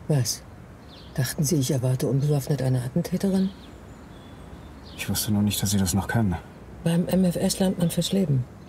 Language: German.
Was? Dachten Sie, ich erwarte unbewaffnet eine Attentäterin? Ich wusste nur nicht, dass Sie das noch können. Beim MFS lernt man fürs Leben.